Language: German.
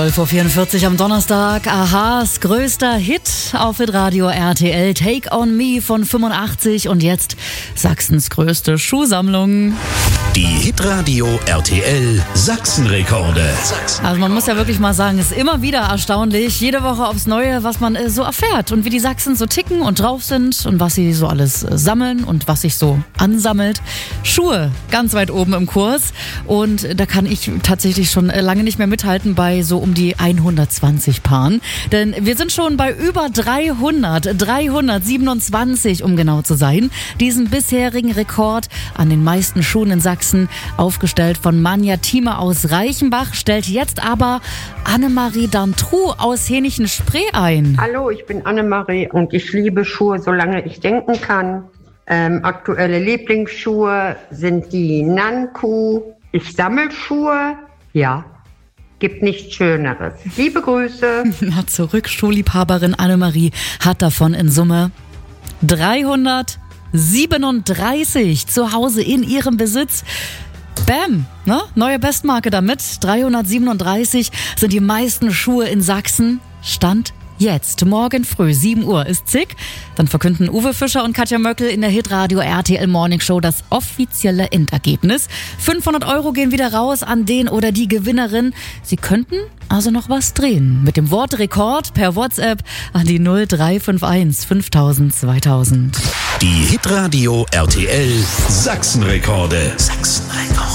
12:44 Uhr am Donnerstag. Ahas größter Hit auf Hitradio RTL. Take on Me von 85 und jetzt Sachsens größte Schuhsammlung. Die Hitradio RTL Sachsenrekorde. Also man muss ja wirklich mal sagen, es ist immer wieder erstaunlich, jede Woche aufs Neue, was man so erfährt und wie die Sachsen so ticken und drauf sind und was sie so alles sammeln und was sich so ansammelt. Schuhe ganz weit oben im Kurs und da kann ich tatsächlich schon lange nicht mehr mithalten bei so um die 120 Paaren. Denn wir sind schon bei über 327, um genau zu sein. Diesen bisherigen Rekord an den meisten Schuhen in Sachsen, aufgestellt von Manja Thieme aus Reichenbach, stellt jetzt aber Annemarie Dantrou aus Hänichen-Spree ein. Hallo, ich bin Annemarie und ich liebe Schuhe, solange ich denken kann. Aktuelle Lieblingsschuhe sind die Nanku. Ich sammle Schuhe, ja. Gibt nichts Schöneres. Liebe Grüße. Na, zurück, Schuhliebhaberin Annemarie hat davon in Summe 337 zu Hause in ihrem Besitz. Bam, ne? Neue Bestmarke damit. 337 sind die meisten Schuhe in Sachsen. Stand jetzt. Morgen früh, 7 Uhr ist zick. Dann verkünden Uwe Fischer und Katja Möckel in der Hitradio RTL Morning Show das offizielle Endergebnis. 500 € gehen wieder raus an den oder die Gewinnerin. Sie könnten also noch was drehen. Mit dem Wort Rekord per WhatsApp an die 0351 5000 2000. Die Hitradio RTL Sachsenrekorde.